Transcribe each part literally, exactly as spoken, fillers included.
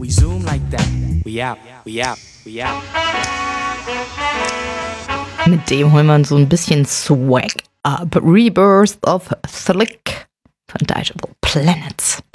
We zoom like that. We out, we out, we out. Mit dem holen wir uns so ein bisschen Swag ab. Rebirth of Slick von Digable Planets.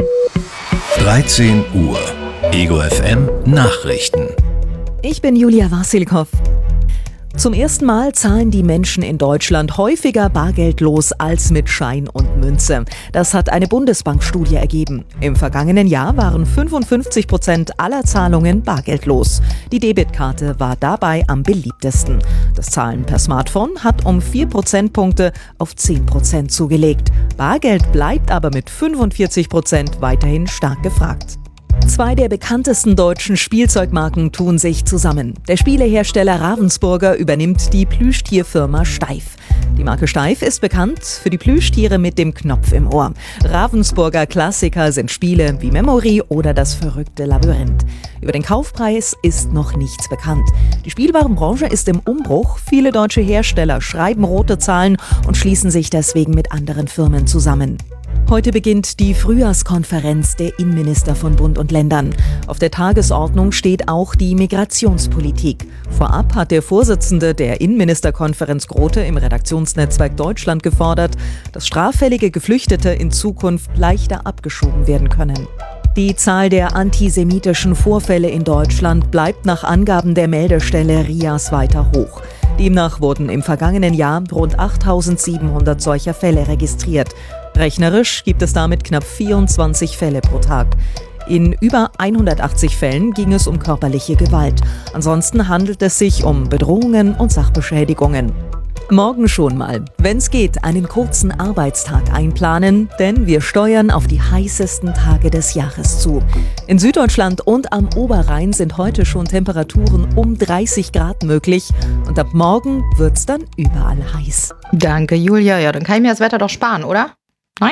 dreizehn Uhr. Ego F M Nachrichten. Ich bin Julia Wasilkow. Zum ersten Mal zahlen die Menschen in Deutschland häufiger bargeldlos als mit Schein und Münze. Das hat eine Bundesbankstudie ergeben. Im vergangenen Jahr waren fünfundfünfzig Prozent aller Zahlungen bargeldlos. Die Debitkarte war dabei am beliebtesten. Das Zahlen per Smartphone hat um vier Prozentpunkte auf zehn Prozent zugelegt. Bargeld bleibt aber mit fünfundvierzig Prozent weiterhin stark gefragt. Zwei der bekanntesten deutschen Spielzeugmarken tun sich zusammen. Der Spielehersteller Ravensburger übernimmt die Plüschtierfirma Steiff. Die Marke Steiff ist bekannt für die Plüschtiere mit dem Knopf im Ohr. Ravensburger Klassiker sind Spiele wie Memory oder das verrückte Labyrinth. Über den Kaufpreis ist noch nichts bekannt. Die Spielwarenbranche ist im Umbruch. Viele deutsche Hersteller schreiben rote Zahlen und schließen sich deswegen mit anderen Firmen zusammen. Heute beginnt die Frühjahrskonferenz der Innenminister von Bund und Ländern. Auf der Tagesordnung steht auch die Migrationspolitik. Vorab hat der Vorsitzende der Innenministerkonferenz Grote im Redaktionsnetzwerk Deutschland gefordert, dass straffällige Geflüchtete in Zukunft leichter abgeschoben werden können. Die Zahl der antisemitischen Vorfälle in Deutschland bleibt nach Angaben der Meldestelle R I A S weiter hoch. Demnach wurden im vergangenen Jahr rund achttausendsiebenhundert solcher Fälle registriert. Rechnerisch gibt es damit knapp vierundzwanzig Fälle pro Tag. In über hundertachtzig Fällen ging es um körperliche Gewalt. Ansonsten handelt es sich um Bedrohungen und Sachbeschädigungen. Morgen schon mal, wenn's geht, einen kurzen Arbeitstag einplanen, denn wir steuern auf die heißesten Tage des Jahres zu. In Süddeutschland und am Oberrhein sind heute schon Temperaturen um dreißig Grad möglich und ab morgen wird's dann überall heiß. Danke, Julia. Ja, dann kann ich mir das Wetter doch sparen, oder? Nein?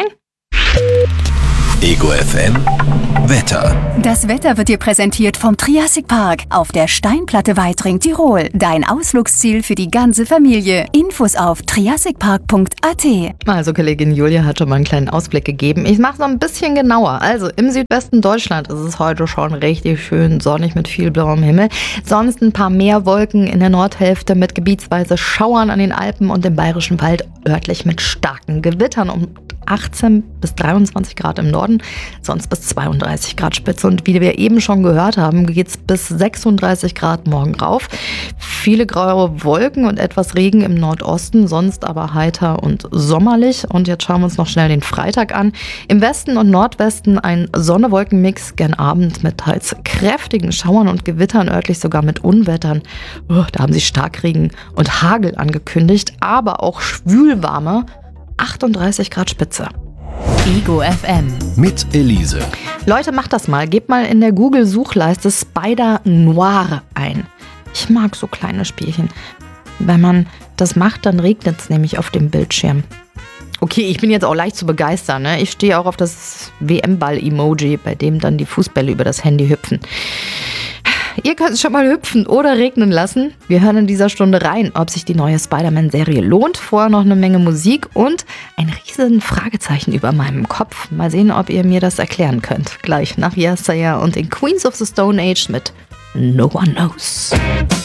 Ego F M Wetter. Das Wetter wird dir präsentiert vom Triassic Park auf der Steinplatte Weitring, Tirol. Dein Ausflugsziel für die ganze Familie. Infos auf triassic park punkt a t. Also Kollegin Julia hat schon mal einen kleinen Ausblick gegeben. Ich mache es noch ein bisschen genauer. Also im Südwesten Deutschland ist es heute schon richtig schön sonnig mit viel blauem Himmel. Sonst ein paar mehr Wolken in der Nordhälfte mit gebietsweise Schauern an den Alpen und im Bayerischen Wald, örtlich mit starken Gewittern um achtzehn bis dreiundzwanzig Grad im Norden, sonst bis zweiunddreißig Grad Spitze. Und wie wir eben schon gehört haben, geht es bis sechsunddreißig Grad morgen rauf. Viele graue Wolken und etwas Regen im Nordosten, sonst aber heiter und sommerlich. Und jetzt schauen wir uns noch schnell den Freitag an. Im Westen und Nordwesten ein Sonne-Wolken-Mix, gern Abend mit teils kräftigen Schauern und Gewittern, örtlich sogar mit Unwettern. Oh, da haben sie Starkregen und Hagel angekündigt, aber auch schwülwarme achtunddreißig Grad Spitze. Ego F M. Mit Elise. Leute, macht das mal. Gebt mal in der Google-Suchleiste Spider Noir ein. Ich mag so kleine Spielchen. Wenn man das macht, dann regnet es nämlich auf dem Bildschirm. Okay, ich bin jetzt auch leicht zu begeistern. Ne? Ich stehe auch auf das W M-Ball-Emoji, bei dem dann die Fußbälle über das Handy hüpfen. Ihr könnt es schon mal hüpfen oder regnen lassen. Wir hören in dieser Stunde rein, ob sich die neue Spider-Man-Serie lohnt. Vorher noch eine Menge Musik und ein riesen Fragezeichen über meinem Kopf. Mal sehen, ob ihr mir das erklären könnt. Gleich nach Yesteryear und den Queens of the Stone Age mit No One Knows.